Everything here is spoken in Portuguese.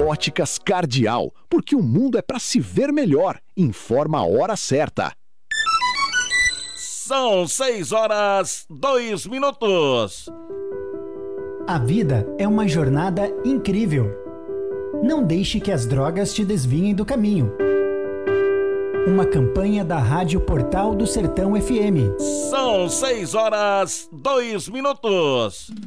Óticas Cardial, porque o mundo é para se ver melhor. Informa a hora certa. São 6h02. A vida é uma jornada incrível. Não deixe que as drogas te desviem do caminho. Uma campanha da Rádio Portal do Sertão FM. São 6h02.